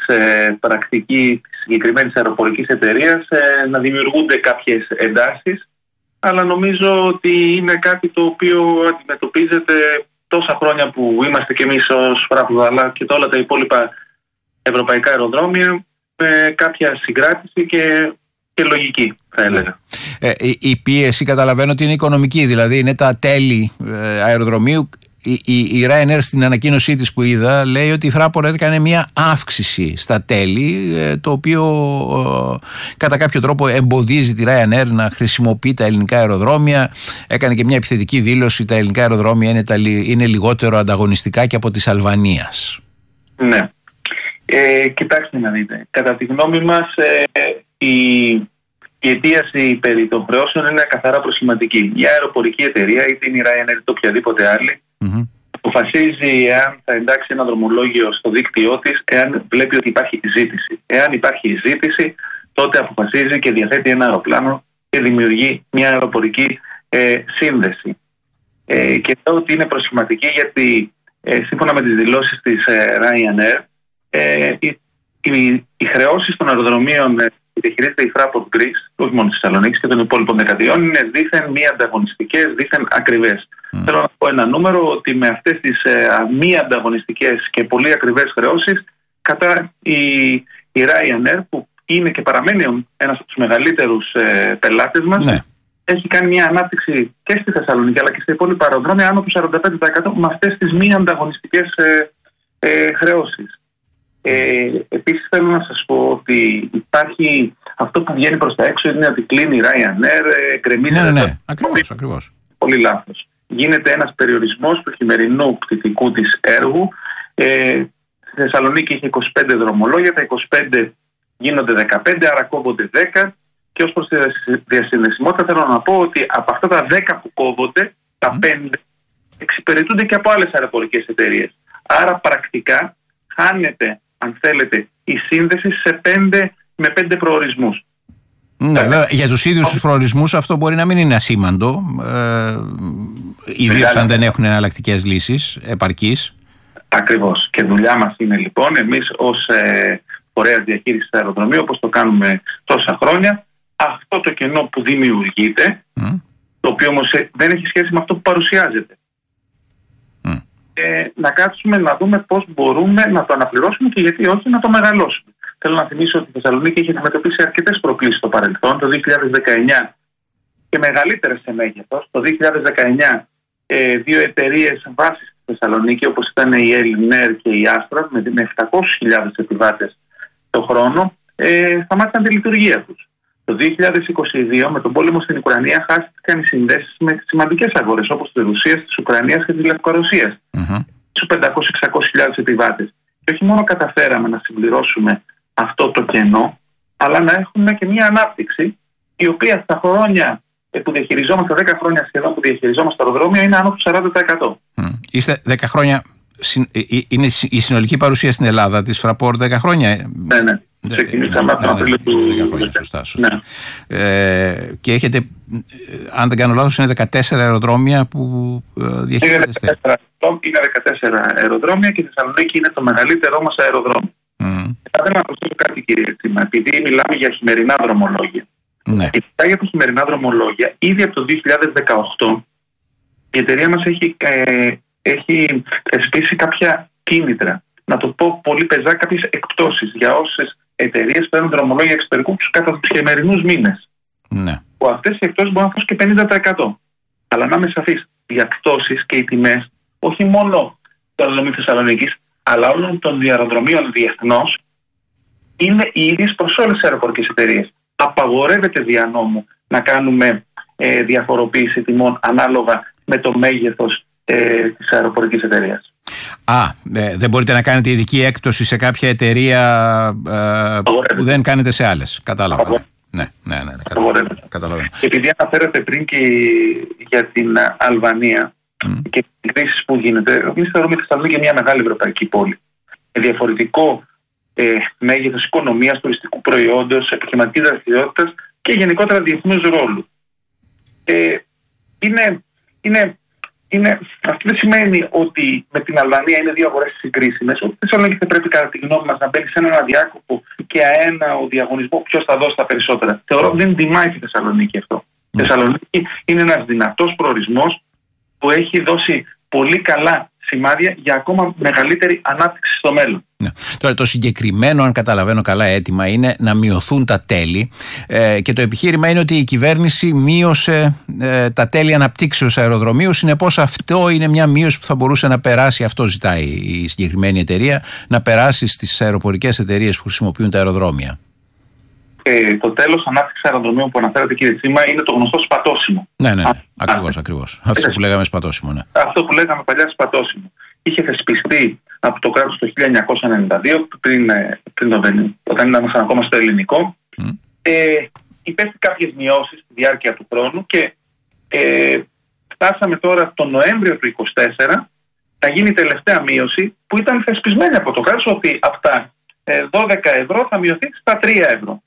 πρακτική της συγκεκριμένης αεροπορικής εταιρείας να δημιουργούνται κάποιες εντάσεις, αλλά νομίζω ότι είναι κάτι το οποίο αντιμετωπίζεται τόσα χρόνια που είμαστε κι εμείς ως Fraport, αλλά και όλα τα υπόλοιπα ευρωπαϊκά αεροδρόμια, με κάποια συγκράτηση και λογική, θα έλεγα. Η πίεση καταλαβαίνω ότι είναι οικονομική, δηλαδή είναι τα τέλη αεροδρομίου. Η Ryanair στην ανακοίνωσή της που είδα λέει ότι η Fraport έκανε μια αύξηση στα τέλη, το οποίο κατά κάποιο τρόπο εμποδίζει τη Ryanair να χρησιμοποιεί τα ελληνικά αεροδρόμια. Έκανε και μια επιθετική δήλωση: τα ελληνικά αεροδρόμια είναι λιγότερο ανταγωνιστικά και από της Αλβανίας. Ναι. Κοιτάξτε να δείτε. Κατά τη γνώμη μας η αιτίαση περί των χρεώσεων είναι καθαρά προσχηματική. Μια αεροπορική εταιρεία, είτε είναι η Ryanair είτε οποιαδήποτε άλλη, αποφασίζει εάν θα εντάξει ένα δρομολόγιο στο δίκτυό της, εάν βλέπει ότι υπάρχει ζήτηση. Εάν υπάρχει ζήτηση, τότε αποφασίζει και διαθέτει ένα αεροπλάνο και δημιουργεί μια αεροπορική σύνδεση. Και εδώ ότι είναι προσχηματική, γιατί σύμφωνα με τις δηλώσεις της Ryanair, οι χρεώσεις των αεροδρομίων που διαχειρίζεται η Fraport Greece, όχι μόνο της Θεσσαλονίκης και των υπόλοιπων 12, είναι δήθεν μη ανταγωνιστικές, δήθεν ακριβές. Θέλω να πω ένα νούμερο, ότι με αυτές τις μη ανταγωνιστικές και πολύ ακριβές χρεώσεις, κατά η Ryanair, που είναι και παραμένει ένας από τους μεγαλύτερους πελάτες μας, έχει κάνει μια ανάπτυξη και στη Θεσσαλονίκη αλλά και στα υπόλοιπα αεροδρόμια άνω του 45% με αυτές τις μη ανταγωνιστικές χρεώσεις. Επίσης θέλω να σας πω ότι υπάρχει αυτό που βγαίνει προς τα έξω, είναι ότι κλείνει η Ryanair, κρεμίζεται. Ναι, ακριβώς. Πολύ λάθος. Γίνεται ένας περιορισμός του χειμερινού πτυτικού της έργου. Στη Θεσσαλονίκη είχε 25 δρομολόγια, τα 25 γίνονται 15, άρα κόβονται 10. Και ως προς τη διασυνδεσιμότητα θέλω να πω ότι από αυτά τα 10 που κόβονται, τα 5 εξυπηρετούνται και από άλλες αεροπορικές εταιρείες. Άρα πρακτικά χάνεται, αν θέλετε, η σύνδεση με 5 προορισμούς. Ναι, βέβαια, για τους ίδιους τους προορισμούς αυτό μπορεί να μην είναι ασήμαντο, ιδίως αν δεν έχουν εναλλακτικές λύσεις επαρκείς. Ακριβώς. Και δουλειά μας είναι λοιπόν, εμείς ως φορέας διαχείρισης αεροδρομίου, όπως το κάνουμε τόσα χρόνια, αυτό το κενό που δημιουργείται, το οποίο όμως δεν έχει σχέση με αυτό που παρουσιάζεται, να κάτσουμε να δούμε πώς μπορούμε να το αναπληρώσουμε και γιατί όχι να το μεγαλώσουμε. Θέλω να θυμίσω ότι η Θεσσαλονίκη έχει αντιμετωπίσει αρκετές προκλήσεις στο παρελθόν. Το 2019 και μεγαλύτερες σε μέγεθος. Το 2019 δύο εταιρείες βάσης στη Θεσσαλονίκη, όπως ήταν η Air και η Astra, με 700.000 επιβάτες το χρόνο, σταμάτησαν τη λειτουργία τους. Το 2022, με τον πόλεμο στην Ουκρανία, χάστηκαν οι συνδέσεις με σημαντικές αγορές όπως τη Ρωσία, της Ουκρανίας και της Λευκορωσίας. Στους 500-600.000 επιβάτες. Και όχι μόνο καταφέραμε να συμπληρώσουμε αυτό το κενό, αλλά να έχουμε και μια ανάπτυξη η οποία στα χρόνια που διαχειριζόμαστε, 10 χρόνια σχεδόν που διαχειριζόμαστε τα αεροδρόμια, είναι άνω του 40%. Είστε 10 χρόνια, είναι η συνολική παρουσία στην Ελλάδα της Fraport 10 χρόνια. Ναι. Ξεκινήσαμε από τον Απρίλιο του 10 χρόνια, σωστά. Και έχετε, αν δεν κάνω λάθος, είναι 14 αεροδρόμια που διαχειρίζεστε. Είναι 14 αεροδρόμια και η Θεσσαλονίκη είναι το μεγαλύτερό μας αεροδρόμιο. Θα ήθελα να προσθέσω κάτι, κύριε Τσίμα, επειδή μιλάμε για χειμερινά δρομολόγια. Ειδικά για τα χειμερινά δρομολόγια, ήδη από το 2018 η εταιρεία μας έχει θεσπίσει κάποια κίνητρα. Να το πω πολύ πεζά, κάποιες εκπτώσεις για όσες εταιρείες παίρνουν δρομολόγια εξωτερικού κατά τους χειμερινούς μήνες. Που αυτές οι εκπτώσεις μπορούν να φτάσουν και 50%. Αλλά να είμαι σαφής, οι εκπτώσεις και οι τιμές, όχι μόνο του αεροδρομίου Θεσσαλονίκης, αλλά όλων των αεροδρομίων διεθνώς, είναι οι ίδιες προς όλες τις αεροπορικές εταιρείες. Απαγορεύεται δια νόμου να κάνουμε διαφοροποίηση τιμών ανάλογα με το μέγεθος της αεροπορικής εταιρείας. Δεν μπορείτε να κάνετε ειδική έκπτωση σε κάποια εταιρεία που δεν κάνετε σε άλλες. Κατάλαβα. Ναι. Καταλαβαίνω. Επειδή αναφέρατε πριν και για την Αλβανία και τις κρίσεις που γίνεται, εμείς θεωρούμε τη Θεσσαλονίκη μια μεγάλη ευρωπαϊκή πόλη. Με διαφορετικό μέγεθος οικονομίας, τουριστικού προϊόντος, επιχειρηματικής δραστηριότητας και γενικότερα διεθνούς ρόλου. Είναι αυτό δεν σημαίνει ότι με την Αλβανία είναι δύο αγορές συγκρίσιμες. Ότι η Θεσσαλονίκη θα πρέπει, κατά τη γνώμη μας, να μπαίνει σε έναν αδιάκοπο και αέναο διαγωνισμό ποιος θα δώσει τα περισσότερα. Θεωρώ ότι δεν τιμάει τη Θεσσαλονίκη αυτό. Η Θεσσαλονίκη είναι ένας δυνατός προορισμός που έχει δώσει πολύ καλά σημάδια για ακόμα μεγαλύτερη ανάπτυξη στο μέλλον. Ναι. Τώρα το συγκεκριμένο, αν καταλαβαίνω καλά, αίτημα είναι να μειωθούν τα τέλη και το επιχείρημα είναι ότι η κυβέρνηση μείωσε τα τέλη αναπτύξεως αεροδρομίου. Συνεπώς αυτό είναι μια μείωση που θα μπορούσε να περάσει, αυτό ζητάει η συγκεκριμένη εταιρεία, να περάσει στις αεροπορικές εταιρείες που χρησιμοποιούν τα αεροδρόμια. Το τέλος ανάπτυξης αεροδρομίου που αναφέρατε, κύριε Τσίμα, είναι το γνωστό σπατώσιμο. Ναι. Ακριβώς. Αυτό που λέγαμε σπατώσιμο. Ναι. Αυτό που λέγαμε παλιά σπατώσιμο. Είχε θεσπιστεί από το κράτος το 1992, όταν ήμασταν ακόμα στο ελληνικό. Υπέστη κάποιες μειώσεις στη διάρκεια του χρόνου και φτάσαμε τώρα τον Νοέμβριο του 2024 να γίνει η τελευταία μείωση που ήταν θεσπισμένη από το κράτος, ότι από τα 12 ευρώ θα μειωθεί στα 3 ευρώ.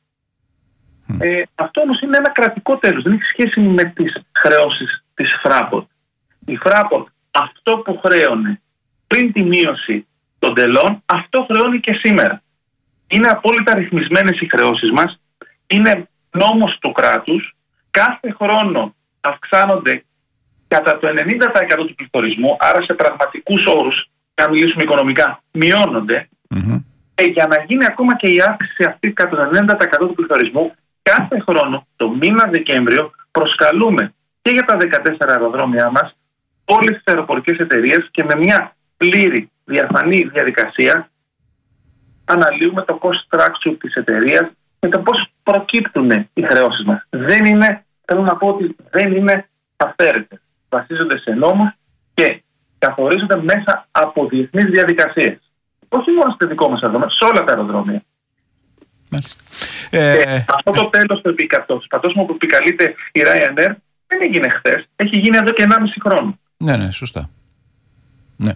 Αυτό όμως είναι ένα κρατικό τέλος, δεν έχει σχέση με τις χρεώσεις της Fraport. Η Fraport αυτό που χρέωνε πριν τη μείωση των τελών, αυτό χρεώνει και σήμερα. Είναι απόλυτα ρυθμισμένες οι χρεώσεις μας, είναι νόμος του κράτους, κάθε χρόνο αυξάνονται κατά το 90% του πληθωρισμού, άρα σε πραγματικούς όρους, να μιλήσουμε οικονομικά, μειώνονται. Για να γίνει ακόμα και η αύξηση αυτή κατά το 90% του πληθωρισμού, κάθε χρόνο, το μήνα Δεκέμβριο, προσκαλούμε και για τα 14 αεροδρόμια μας όλες τις αεροπορικές εταιρείες και με μια πλήρη διαφανή διαδικασία αναλύουμε το cost structure της εταιρείας και το πώς προκύπτουν οι χρεώσεις μας. Θέλω να πω ότι δεν είναι αυθαίρετες. Βασίζονται σε νόμους και καθορίζονται μέσα από διεθνείς διαδικασίες. Όχι μόνο στο δικό μας αεροδρόμιο, σε όλα τα αεροδρόμια. Μάλιστα. Αυτό το τέλος το σπατώσιμο που επικαλείται η Ryanair δεν έγινε χθες. Έχει γίνει εδώ και 1,5 χρόνο. Ναι, σωστά. Ναι.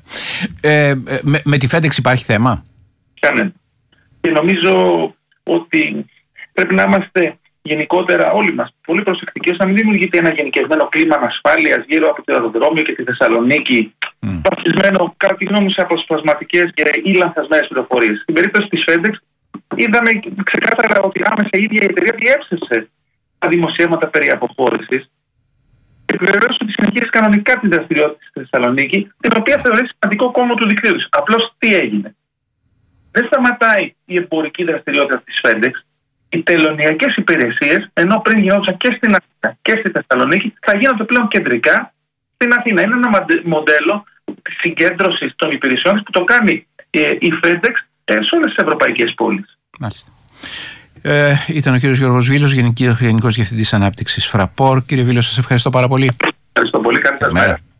Με τη FedEx υπάρχει θέμα? Κανένα. Και νομίζω ότι πρέπει να είμαστε γενικότερα όλοι μας πολύ προσεκτικοί ώστε να μην δημιουργείται ένα γενικευμένο κλίμα ανασφάλειας γύρω από το αεροδρόμιο και τη Θεσσαλονίκη, βασισμένο κατά τη γνώμη σε αποσπασματικές ή λανθασμένες πληροφορίες. Στην περίπτωση της FedEx είδαμε ξεκάθαρα ότι άμεσα η ίδια η εταιρεία διέψευσε τα δημοσιεύματα περί αποχώρησης και επιβεβαίωσε ότι συνεχίζει κανονικά την δραστηριότητα στη Θεσσαλονίκη, την οποία θεωρεί σημαντικό κόμμα του δικτύου της. Απλώς τι έγινε? Δεν σταματάει η εμπορική δραστηριότητα της FedEx. Οι τελωνειακές υπηρεσίες, ενώ πριν γινόντουσαν και στην Αθήνα και στη Θεσσαλονίκη, θα γίνονται πλέον κεντρικά στην Αθήνα. Είναι ένα μοντέλο συγκέντρωσης των υπηρεσιών που το κάνει η FedEx σε όλες τις ευρωπαϊκές πόλεις. Μάλιστα. Ήταν ο κύριος Γιώργος Βίλος, Γενικός Διευθυντής Ανάπτυξης Fraport. Κύριε Βίλο, σας ευχαριστώ πάρα πολύ. Ευχαριστώ πολύ. Καλή σας μέρα.